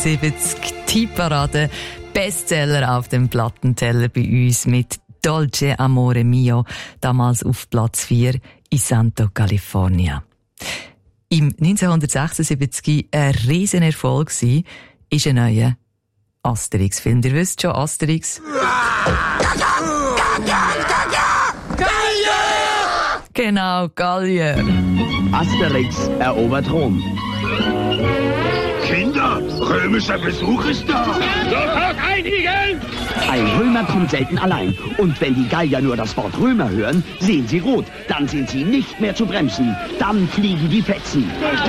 70 Tipparade, Bestseller auf dem Plattenteller bei uns mit Dolce Amore Mio, damals auf Platz 4 in Santo California. Im 1976 ein Riesenerfolg war, ist ein neuer Asterix-Film. Ihr wisst schon, Asterix. Genau, Gallier. Asterix erobert Rom. Kinder, römischer Besuch ist da. Sofort einigen! Ein Römer kommt selten allein. Und wenn die Gallier nur das Wort Römer hören, sehen sie rot. Dann sind sie nicht mehr zu bremsen. Dann fliegen die Fetzen.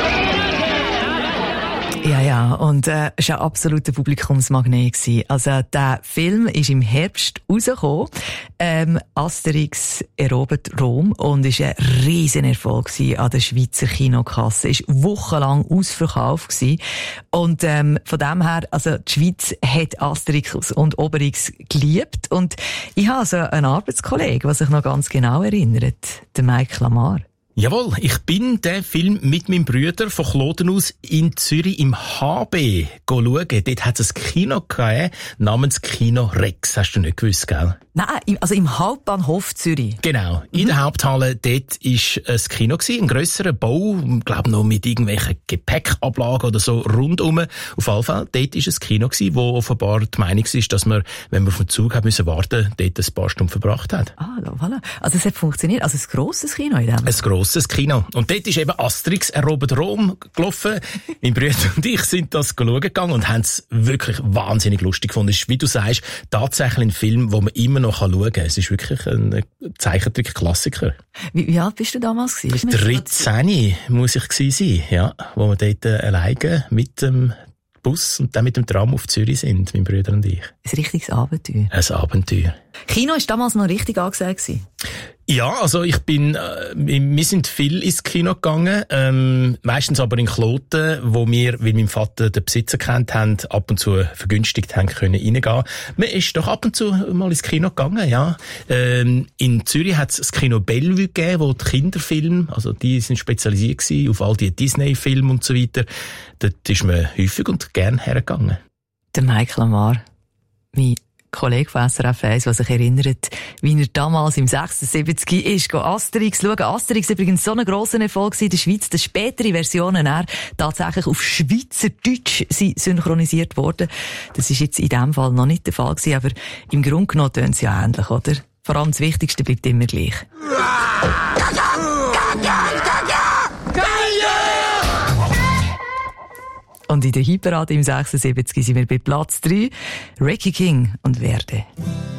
Ja, und es war ein absoluter Publikumsmagnet. Also der Film ist im Herbst rausgekommen. Asterix erobert Rom und ist ein Riesenerfolg an der Schweizer Kinokasse. Ist wochenlang ausverkauft gewesen. Und von dem her, also die Schweiz hat Asterix und Obelix geliebt. Und ich habe also einen Arbeitskollegen, der sich noch ganz genau erinnert, der Mike Lamar. Jawohl, ich bin den Film mit meinem Bruder von Kloten aus in Zürich im HB schauen. Dort hat es ein Kino gegeben, namens Kino Rex. Hast du nicht gewusst, gell? Nein, also im Hauptbahnhof Zürich. Genau. In der Haupthalle, dort war ein Kino gewesen, ein grösserer Bau, glaube noch mit irgendwelchen Gepäckablagen oder so rundum. Auf jeden Fall, dort war ein Kino gewesen, wo offenbar die Meinung ist, dass man, wenn man auf den Zug hat müssen warten, dort ein paar Stunden verbracht hat. Ah, voilà. Also es hat funktioniert. Also ein grosses Kino in dem. Ein grosses Kino. Und dort ist eben Asterix erobert Rom gelaufen. Mein Bruder und ich sind das schauen gegangen und haben es wirklich wahnsinnig lustig gefunden. Es ist, wie du sagst, tatsächlich ein Film, wo man immer noch schauen kann. Es ist wirklich ein Zeichentrick-Klassiker. Wie alt bist du damals gewesen? 13 muss ich gewesen sein, ja, wo wir dort alleine mit dem Bus und dann mit dem Tram auf Zürich sind, mein Bruder und ich. Ein richtiges Abenteuer. Ein Abenteuer. Kino war damals noch richtig angesagt gewesen. Ja, also wir sind viel ins Kino gegangen, meistens aber in Kloten, wo wir, weil mein Vater den Besitzer kennt haben, ab und zu vergünstigt haben können reingehen. Man ist doch ab und zu mal ins Kino gegangen, ja. In Zürich hat es das Kino Bellevue gegeben, wo die Kinderfilme, also die sind spezialisiert gewesen auf all die Disney-Filme und so weiter. Dort ist man häufig und gern hergegangen. Der Mike Lamar, mein Kollege von SRF 1, der sich erinnert, wie er damals im 76 ist, Asterix schauen. Asterix war übrigens so ein grosser Erfolg in der Schweiz, dass spätere Versionen tatsächlich auf Schweizerdeutsch synchronisiert wurden. Das ist jetzt in diesem Fall noch nicht der Fall gewesen, aber im Grunde genommen tönt es ja ähnlich, oder? Vor allem das Wichtigste bleibt immer gleich. Und in der Hitparade im 76 sind wir bei Platz 3. Reggae King und Verde.